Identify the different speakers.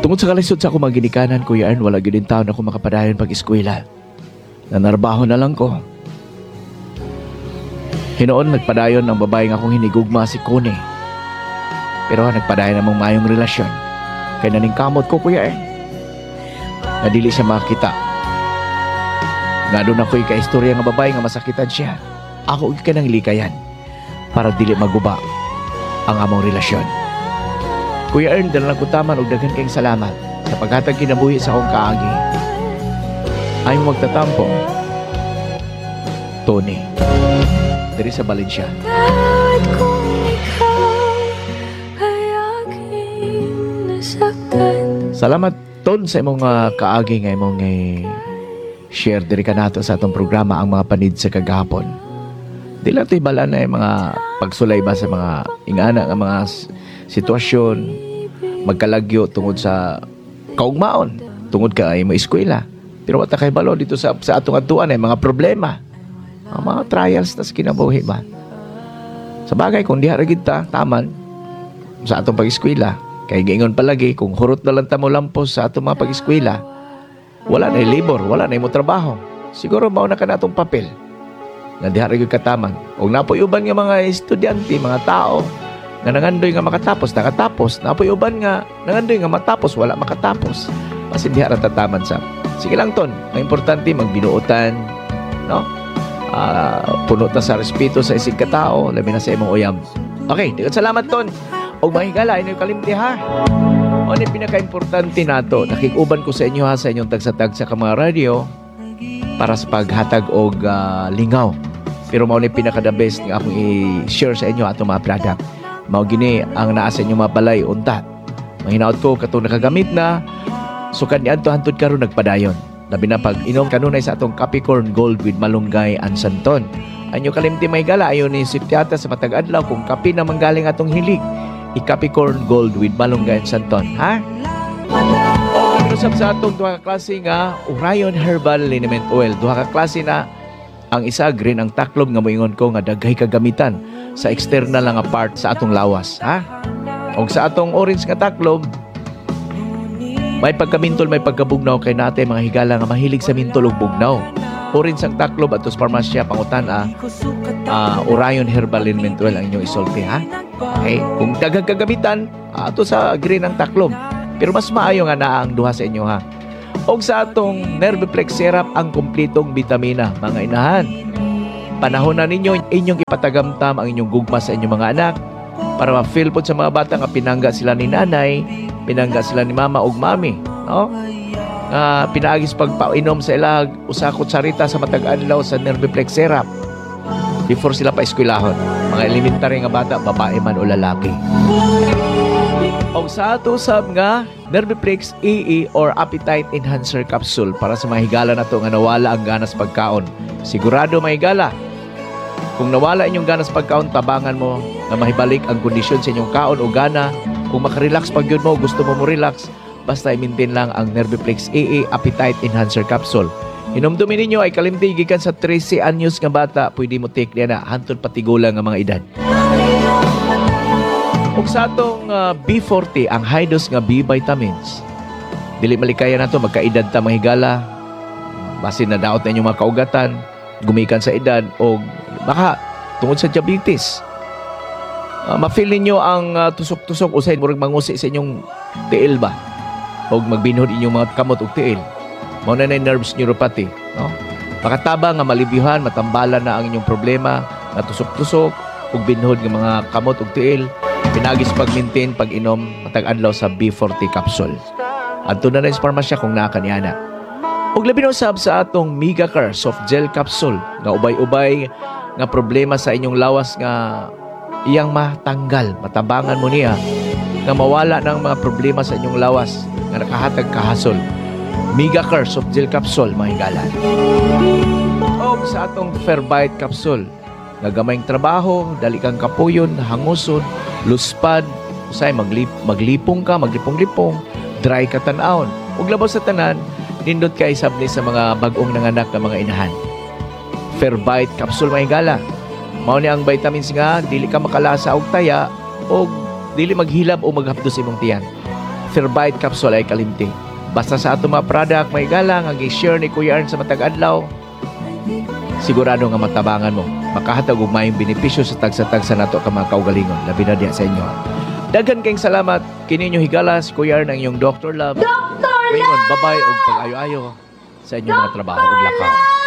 Speaker 1: Tungod sa kalisod sa akong mga ginikanan, Kuya Ern, wala gid taon ako makapadayon pag-eskwela. Nanarbaho na lang ko. Hinoon nagpadayon ang babae nga akong hinigugma si Kone. Pero nagpadayon namang mayong relasyon. Kaya naningkamot ko, Kuya Ern. Nadili siya makita. Nga doon ako'y kaistorya nga babae nga masakitan siya. Ako ka nang likayan para dili maguba ang among relasyon. Kuya Ern, dala lang ko taman og daghan kayong salamat sa paghatag kinabuhi sa akong kaagi. Ay mo magtatampo. Tony. Diri sa Valencia.
Speaker 2: Tawad kung ikaw ay aking nasaktan.
Speaker 1: Salamat Ton sa imong kaagi nga imong share diri ka nato sa atong programa ang mga panid sa kagahapon. Di lang ito'y bala na yung mga pagsulay ba sa mga ingana nga mga sitwasyon, magkalagyo tungod sa kaugmaon, tungod ka ay mo eskwela. Pero wata kay balo dito sa atong atuan ay mga problema, mga trials na sa kinabuhi ba. Sa bagay, kung diha ra gid ta taman sa atong pag-eskwela, kay giingon palagi kung hurot na lang ta mo lampos sa atong mga pag-eskwela, wala na labor, wala na mo trabaho. Siguro mao na kanatong papel na diha ra gyud kataman. Og napoy uban nga mga estudyante, mga tao nga nangandoy nga makatapos, nakatapos. Napoy uban nga nangandoy nga matapos, wala makatapos. Kasi diha ra tataman sa. Sige lang Ton, ang importante magbinuotan, no? Puno ta sa respeto sa isig katao, labi na sa imong uyab. Okay, daghang salamat Ton. Og mahigala inyo kalimti ha. O ni pinaka-importante nato, nakikuban ko sa inyo ha sa inyong tagsa-tagsa ka mga radio para sa paghatag og lingaw. Pero mao ni pinaka-the best nga akong i-share sa inyo atong mga product. Mao gini ang naa sa inyong mga balay untat. Mahinaot ko katong nakagamit na sukan ni adto hantud karon nagpadayon. Labi na pag inom kanunay sa atong Capricorn Gold with Malunggay and Santon. Anyo kalimti may gala ayon ni siptiata sa matag adlaw kung kape na manggaling atong hilig. I-Capricorn Gold with Malunggay and Santon, ha? O kinusap sa atong duha ka klase nga Orion Herbal Liniment Oil. Duha ka klase na ang isa green ang taklob nga moingon ko nga daghay kagamitan sa external nga part sa atong lawas, ha? Og sa atong orange nga taklob may pagkamintol, may pagkabugnaw kay natin mga higala nga mahilig sa mintol ug bugnaw. Orange ang taklob atos parmasya pangutan Orion Herbal Liniment Oil ang inyong isulti, ha? Okay, kung daghang kagamitan ato sa green ang taklob. Pero mas maayo nga naa ang duha sa inyo, ha? Og sa atong Nerviplex Syrup ang kumpletong bitamina, mga inahan. Panahon na ninyo inyong ipatagamtam ang inyong gugma sa inyong mga anak para ma-feel po sa mga bata nga pinangga sila ni nanay, pinangga sila ni mama og mami, no? Pinaagis pagpainom sa ilag usa kutsarita sa matag adlaw sa Nerviplex Syrup before sila pa eskwelahon. Mga elementary nga bata, babae man o lalaki. O sa ato sab nga Nerviplex EE or Appetite Enhancer Capsule para sa mahigala na to nga nawala ang ganas pagkaon. Sigurado mahigala. Kung nawala inyong ganas pagkaon, tabangan mo na mahibalik ang kondisyon sa inyong kaon o gana. Kung makarelax pag yun mo, gusto mo relax, basta i-maintain lang ang Nerviplex EE Appetite Enhancer Capsule. Hinumdumin ninyo ay kalimti gikan sa 13 anyos nga bata, pwede mo take niya na hantod patigulang nga mga edad. Ug sa atong B40 ang high dose nga B vitamins. Dili malikaya na to magkaedad ta mahigala. Basin na daot na inyong mga kaugatan, gumikan sa edad o baka tungod sa diabetes. Ma-feel ninyo ang tusok-tusok usay murag mangusi sa inyong tiil ba? O magbinhod inyong mga kamot og tiil. Mao na nerves neuropathy, no? Makataba nga malibyuhan, matambalan na ang inyong problema, nga tusok-tusok ug binhod nga mga kamot ug tiil. Pinagis pag-maintain, pag-inom, matag adlaw sa B40 capsule. Adto na sa parmasya kung naa kaniana. Ug labi na usab sa atong Megacare soft gel capsule nga ubay-ubay nga problema sa inyong lawas nga iyang matanggal, matabangan mo niya nga mawala ng mga problema sa inyong lawas nga nakahatag kahasol. Megacare soft gel capsule, mahigalan. O sa atong Fairbyte capsule nga gamayng trabaho, dali kang kapuyon, hanguson, luspad, usay maglipong ka, maglipong-lipong, dry ka tan-aon. Ug labaw sa tanan, nindot kay sabni sa mga bag-ong nanganak nga mga inahan. Fairbyte capsule, mahigala. Mao ni ang vitamins nga dili ka makalasa og taya o dili maghilab o maghapdos imong tiyan. Ferbite Capsule ay kalimti. Basta sa ato mga product, may galang ang i-share ni Kuya Arn sa matag adlaw, sigurado nga matabangan mo. Makahatag og maayong benepisyo sa tagsa-tagsa nato ka mga kaugalingon. Labi na diha sa inyo. Daghan kayong salamat. Kini inyo higala si Kuya Arn ang inyong Dr. Love. Dr. Love! Bye-bye og pag-ayo-ayo sa inyong mga trabaho ug lakaw.